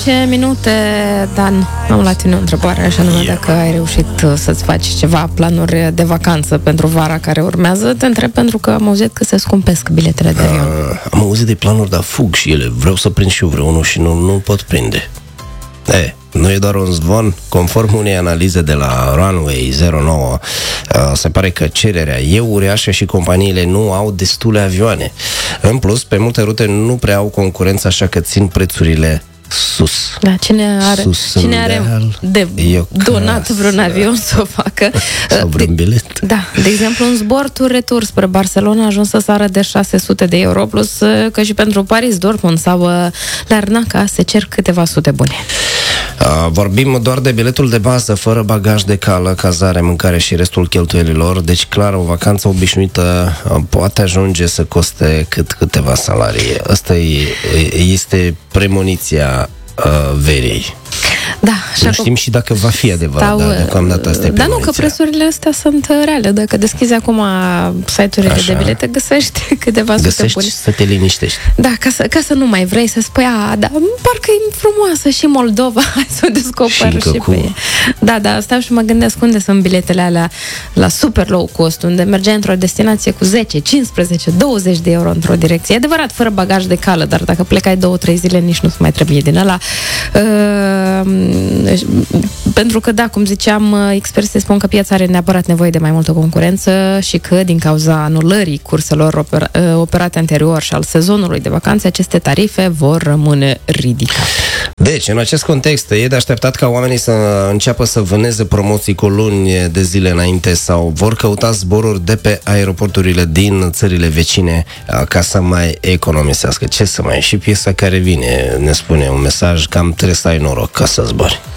10 minute, Dan, am la tine o întrebare, așa numai dacă ai reușit să-ți faci ceva planuri de vacanță pentru vara care urmează. Te întreb pentru că am auzit că se scumpesc biletele de avion. Am auzit de planuri, dar fug și ele. Vreau să prind și eu vreunul și nu pot prinde. Nu e doar un zvon. Conform unei analize de la Runway 09, se pare că cererea e uriașă și companiile nu au destule avioane. În plus, pe multe rute nu prea au concurență, așa că țin prețurile sus. Da, cine are de donat vreun avion să o facă? Sau vreun bilet? Da, de exemplu, un zbor tur-retur spre Barcelona a ajuns să sară de 600 de euro, plus că și pentru Paris, Dortmund sau Larnaca se cer câteva sute bune. Vorbim doar de biletul de bază, fără bagaj de cală, cazare, mâncare și restul cheltuielilor, deci clar, o vacanță obișnuită poate ajunge să coste câteva salarii. Asta este premoniția verii. Da, nu știm și dacă va fi adevărat, dar deocamdată asta e dar nu, că prețurile astea sunt reale. Dacă deschizi acum site-urile de bilete, găsești câteva sute bune. Să te liniștești. Da, ca să nu mai vrei să spui, da, parcă e frumoasă și Moldova, hai să o descoper și pe ea. Da, stau și mă gândesc unde sunt biletele alea la super low cost, unde mergeai într-o destinație cu 10, 15, 20 de euro într-o direcție. E adevărat, fără bagaj de cală, dar dacă plecai 2-3 zile, nici nu-ți mai trebuie din ăla. Pentru că, da, cum ziceam, experții spun că piața are neapărat nevoie de mai multă concurență și că, din cauza anulării curselor operate anterior și al sezonului de vacanțe, aceste tarife vor rămâne ridicate. Deci, în acest context, e de așteptat ca oamenii să înceapă să vâneze promoții cu luni de zile înainte sau vor căuta zboruri de pe aeroporturile din țările vecine ca să mai economisească. Ce să mai... Și piesa care vine ne spune un mesaj, cam trebuie să ai noroc ca să zbori.